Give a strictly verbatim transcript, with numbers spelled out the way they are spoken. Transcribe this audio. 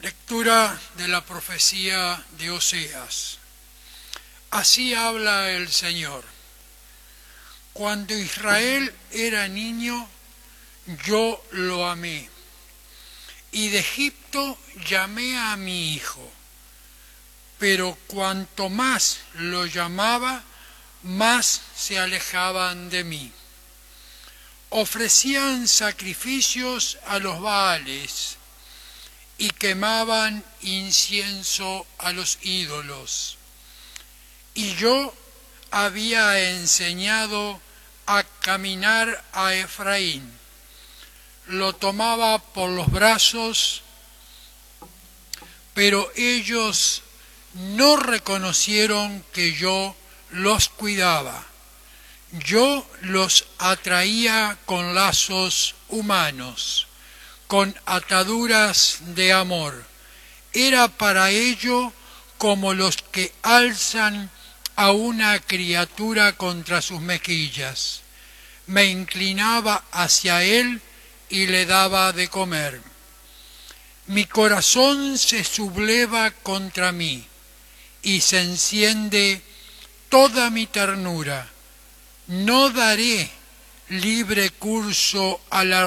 Lectura de la profecía de Oseas. Así habla el Señor. Cuando Israel era niño, yo lo amé, y de Egipto llamé a mi hijo. Pero cuanto más lo llamaba, más se alejaban de mí. Ofrecían sacrificios a los Baales y quemaban incienso a los ídolos. Y yo había enseñado a caminar a Efraín. Lo tomaba por los brazos, pero ellos no reconocieron que yo los cuidaba. Yo los atraía con lazos humanos, con ataduras de amor. Era para ello como los que alzan a una criatura contra sus mejillas. Me inclinaba hacia él y le daba de comer. Mi corazón se subleva contra mí y se enciende toda mi ternura. No daré libre curso a la